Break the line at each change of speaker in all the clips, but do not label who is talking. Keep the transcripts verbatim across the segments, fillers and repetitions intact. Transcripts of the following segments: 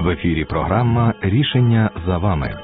В ефірі програма «Рішення за вами».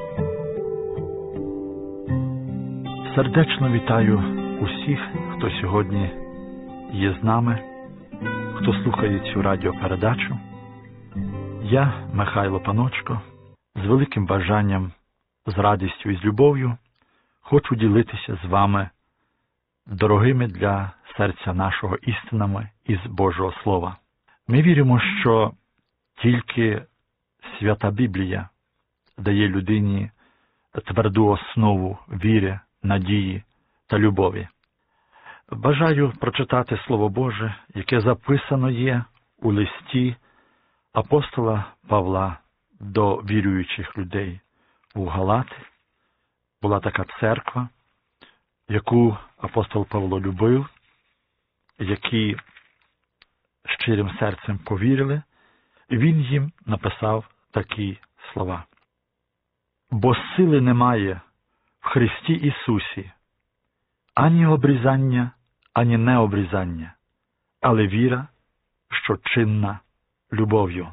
Сердечно вітаю усіх, хто сьогодні є з нами, хто слухає цю радіопередачу. Я, Михайло Паночко, з великим бажанням, з радістю і з любов'ю хочу ділитися з вами дорогими для серця нашого істинами із Божого Слова. Ми віримо, що тільки Свята Біблія дає людині тверду основу віри, надії та любові. Бажаю прочитати Слово Боже, яке записано є у листі апостола Павла до віруючих людей у Галати. Була така церква, яку апостол Павло любив, які щирим серцем повірили, і він їм написав такі слова. «Бо сили немає в Христі Ісусі ані обрізання, ані необрізання, але віра, що чинна любов'ю».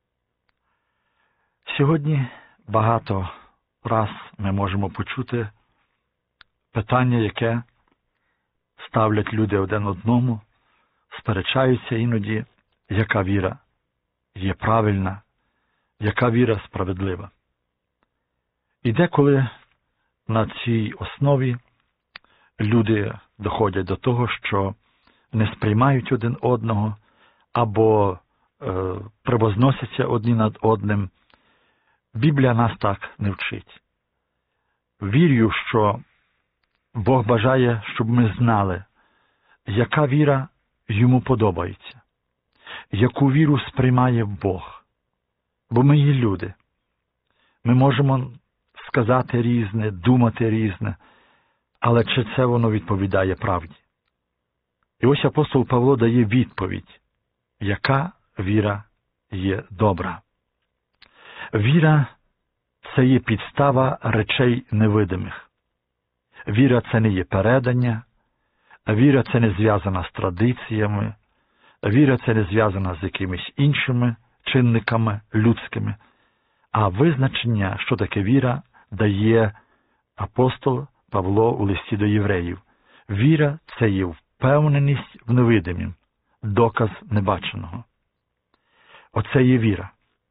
Сьогодні багато раз ми можемо почути питання, яке ставлять люди один одному, сперечаються іноді, яка віра є правильна, яка віра справедлива. І деколи на цій основі люди доходять до того, що не сприймають один одного або е, превозносяться одні над одним. Біблія нас так не вчить. Вірю, що Бог бажає, щоб ми знали, яка віра йому подобається, яку віру сприймає Бог. Бо ми є люди. Ми можемо сказати різне, думати різне, але чи це воно відповідає правді? І ось апостол Павло дає відповідь, яка віра є добра. Віра – це є підстава речей невидимих. Віра – це не є передання, віра – це не зв'язана з традиціями, віра – це не зв'язана з якимись іншими чинниками людськими, а визначення, що таке віра, дає апостол Павло у листі до євреїв. Віра – це є впевненість в невидимім, доказ небаченого. Оце є віра.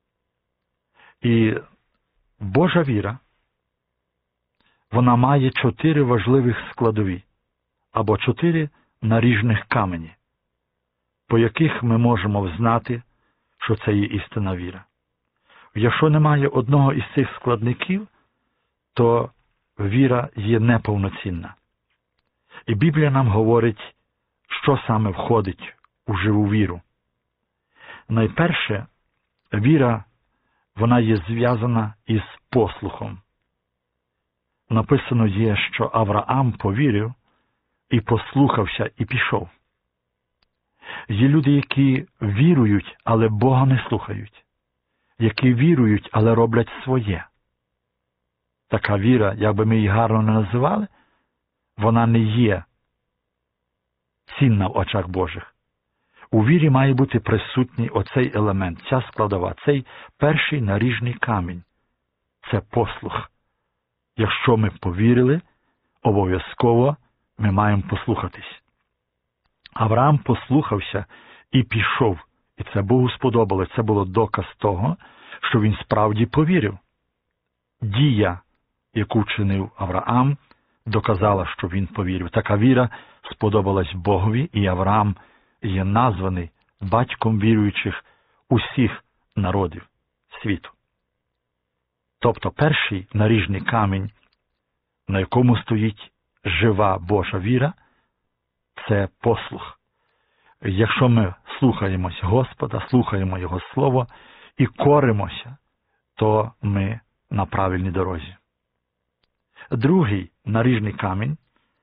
І Божа віра, вона має чотири важливих складові, або чотири наріжних камені, по яких ми можемо взнати, що це є істинна віра. Якщо немає одного із цих складників, то віра є неповноцінна. І Біблія нам говорить, що саме входить у живу віру. Найперше, віра, вона є зв'язана із послухом. Написано є, що Авраам повірив і послухався і пішов. Є люди, які вірують, але Бога не слухають. Які вірують, але роблять своє. Така віра, як би ми її гарно не називали, вона не є цінна в очах Божих. У вірі має бути присутній оцей елемент, ця складова, цей перший наріжний камінь. Це послух. Якщо ми повірили, обов'язково ми маємо послухатись. Авраам послухався і пішов. І це Богу сподобалось. Це було доказ того, що він справді повірив. Дія, яку вчинив Авраам, доказала, що він повірив. Така віра сподобалась Богові, і Авраам є названий батьком віруючих усіх народів світу. Тобто перший наріжний камінь, на якому стоїть жива Божа віра, це послух. Якщо ми слухаємось Господа, слухаємо Його Слово і коримося, то ми на правильній дорозі. Другий наріжний камінь,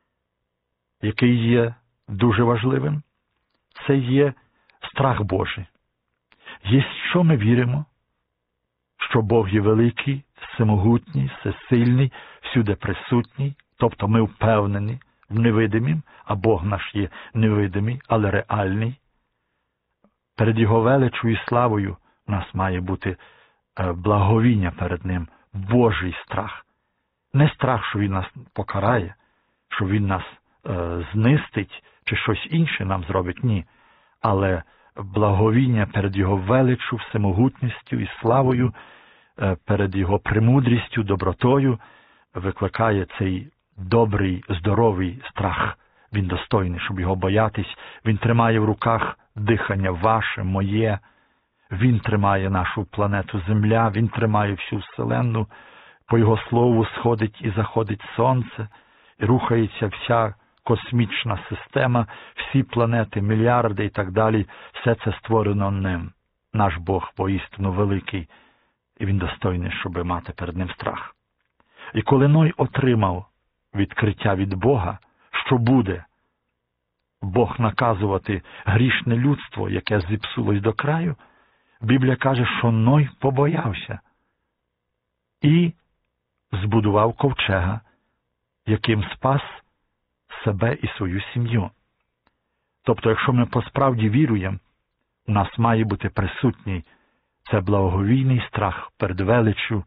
який є дуже важливим, це є страх Божий. Є, що ми віримо, що Бог є великий, всемогутній, всесильний, всюди присутній, тобто ми впевнені в невидимім, а Бог наш є невидимий, але реальний. Перед Його величою і славою в нас має бути благовіння перед Ним, Божий страх. Не страх, що Він нас покарає, що Він нас е, знистить, чи щось інше нам зробить, ні. Але благовіння перед Його величчю, всемогутністю і славою, е, перед Його премудрістю, добротою викликає цей добрий, здоровий страх. Він достойний, щоб його боятись. Він тримає в руках дихання ваше, моє. Він тримає нашу планету Земля, Він тримає всю Вселенну. По Його слову сходить і заходить сонце, і рухається вся космічна система, всі планети, мільярди і так далі. Все це створено Ним. Наш Бог воістину великий, і Він достойний, щоб мати перед Ним страх. І коли Ной отримав відкриття від Бога, що буде Бог наказувати грішне людство, яке зіпсулось до краю, Біблія каже, що Ной побоявся і збудував ковчега, яким спас себе і свою сім'ю. Тобто, якщо ми посправді віруємо, у нас має бути присутній це благоговійний страх перед величчю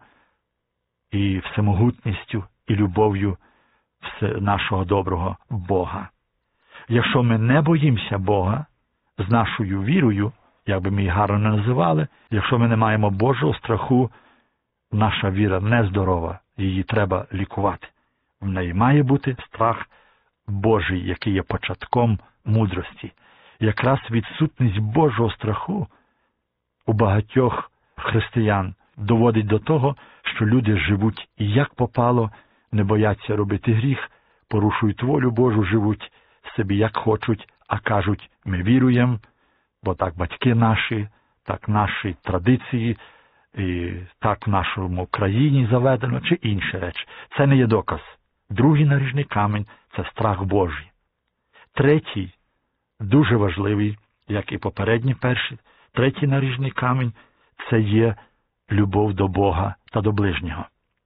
і всемогутністю і любов'ю нашого доброго Бога. Якщо ми не боїмося Бога з нашою вірою, як би ми її гарно не називали, якщо ми не маємо Божого страху, наша віра нездорова, її треба лікувати. В неї має бути страх Божий, який є початком мудрості. Якраз відсутність Божого страху у багатьох християн доводить до того, що люди живуть як попало, не бояться робити гріх, порушують волю Божу, живуть собі як хочуть, а кажуть, ми віруємо, бо так батьки наші, так наші традиції, і так в нашому країні заведено, чи інші речі. Це не є доказ. Другий наріжний камінь – це страх Божий. Третій, дуже важливий, як і попередній перший, третій наріжний камінь – це є любов до Бога та до ближнього.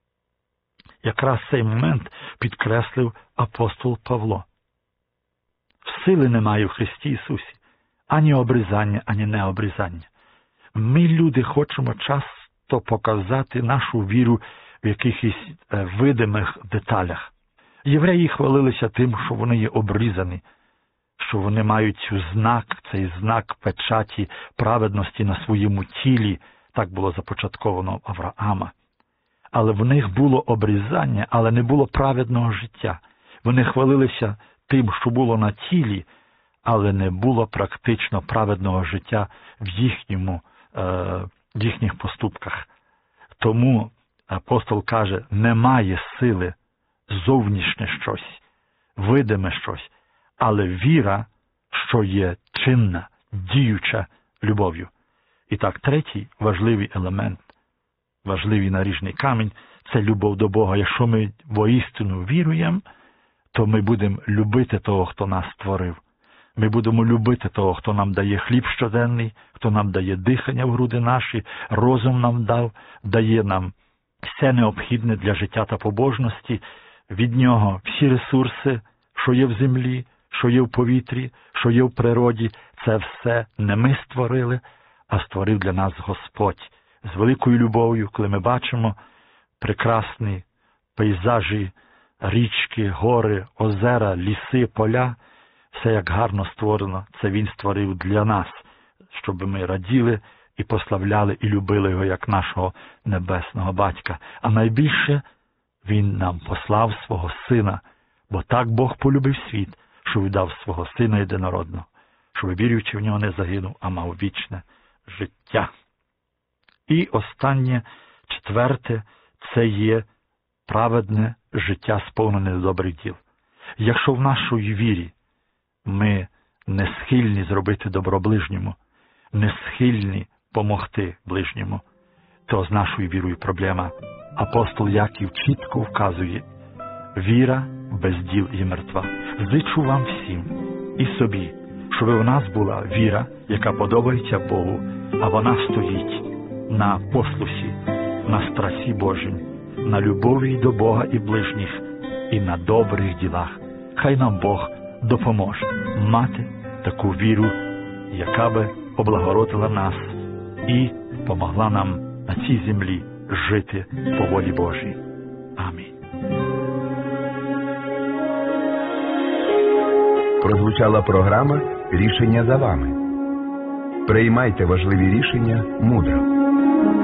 Якраз цей момент підкреслив апостол Павло. Сили немає в Христі Ісусі, ані обрізання, ані необрізання. Ми, люди, хочемо часто показати нашу віру в якихось видимих деталях. Євреї хвалилися тим, що вони є обрізані, що вони мають знак, цей знак печаті праведності на своєму тілі, так було започатковано Авраама. Але в них було обрізання, але не було праведного життя. Вони хвалилися тим, що було на тілі, але не було практично праведного життя в їхньому, е, в їхніх поступках. Тому апостол каже, немає сили зовнішнє щось, видиме щось, але віра, що є чинна, діюча любов'ю. І так, третій важливий елемент, важливий наріжний камінь – це любов до Бога. Якщо ми воістину віруємо, то ми будемо любити того, хто нас створив. Ми будемо любити того, хто нам дає хліб щоденний, хто нам дає дихання в груди наші, розум нам дав, дає нам все необхідне для життя та побожності. Від нього всі ресурси, що є в землі, що є в повітрі, що є в природі, це все не ми створили, а створив для нас Господь. З великою любов'ю, коли ми бачимо прекрасні пейзажі, річки, гори, озера, ліси, поля, все як гарно створено, це Він створив для нас, щоб ми раділи і прославляли і любили Його як нашого небесного Батька. А найбільше Він нам послав свого Сина, бо так Бог полюбив світ, що віддав свого Сина єдинородного, щоб віруючи в Нього не загинув, а мав вічне життя. І останнє, четверте, це є праведне життя, сповнене добрих діл. Якщо в нашій вірі ми не схильні зробити добро ближньому, не схильні помогти ближньому, то з нашою вірою проблема. Апостол Яків чітко вказує, віра без діл є мертва. Зичу вам всім і собі, щоб у нас була віра, яка подобається Богу, а вона стоїть на послусі, на страсі Божій, на любові до Бога і ближніх, і на добрих ділах. Хай нам Бог допоможе мати таку віру, яка би облагородила нас і помогла нам на цій землі жити по волі Божій. Амінь.
Прозвучала програма «Рішення за вами». Приймайте важливі рішення мудро.